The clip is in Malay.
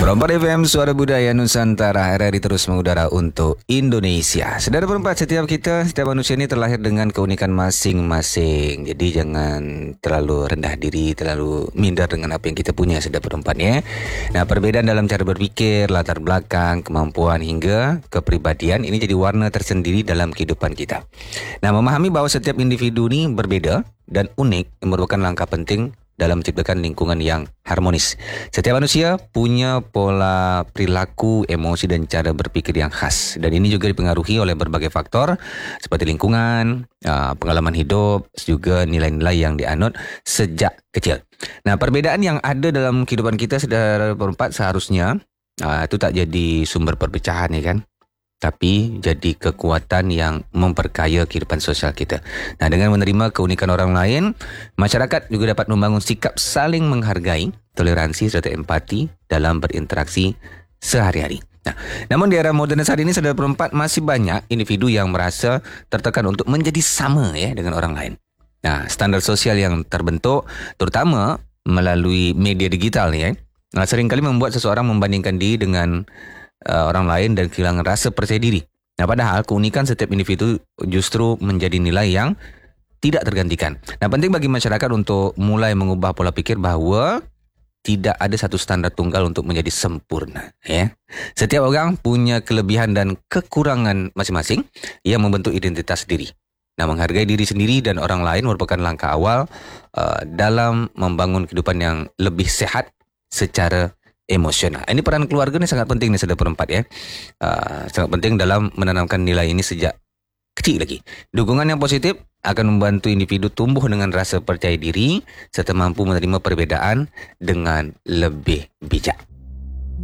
104 FM Suara Budaya Nusantara, RRI terus mengudara untuk Indonesia. Saudara perempat, setiap manusia ini terlahir dengan keunikan masing-masing. Jadi jangan terlalu rendah diri, terlalu minder dengan apa yang kita punya, saudara perempat ya. Nah, perbedaan dalam cara berpikir, latar belakang, kemampuan hingga kepribadian ini jadi warna tersendiri dalam kehidupan kita. Nah, memahami bahwa setiap individu ini berbeda dan unik merupakan langkah penting dalam menciptakan lingkungan yang harmonis. Setiap manusia punya pola perilaku, emosi dan cara berpikir yang khas. Dan ini juga dipengaruhi oleh berbagai faktor seperti lingkungan, pengalaman hidup, juga nilai-nilai yang dianut sejak kecil. Nah, perbedaan yang ada dalam kehidupan kita, saudara perempat, seharusnya itu tak jadi sumber perpecahan, ya kan? Tapi jadi kekuatan yang memperkaya kehidupan sosial kita. Nah, dengan menerima keunikan orang lain, masyarakat juga dapat membangun sikap saling menghargai, toleransi serta empati dalam berinteraksi sehari-hari. Nah, namun di era moden saat ini, saudara perempat, masih banyak individu yang merasa tertekan untuk menjadi sama ya dengan orang lain. Nah, standar sosial yang terbentuk terutama melalui media digital ya, seringkali membuat seseorang membandingkan diri dengan orang lain dan kehilangan rasa percaya diri. Nah, padahal keunikan setiap individu justru menjadi nilai yang tidak tergantikan. Nah, penting bagi masyarakat untuk mulai mengubah pola pikir bahawa tidak ada satu standar tunggal untuk menjadi sempurna. Ya, setiap orang punya kelebihan dan kekurangan masing-masing yang membentuk identitas diri. Nah, menghargai diri sendiri dan orang lain merupakan langkah awal dalam membangun kehidupan yang lebih sehat secara emosional. Ini peran keluarga ni sangat penting nih, saudara perempat ya. Sangat penting dalam menanamkan nilai ini sejak kecil lagi. Dukungan yang positif akan membantu individu tumbuh dengan rasa percaya diri serta mampu menerima perbedaan dengan lebih bijak.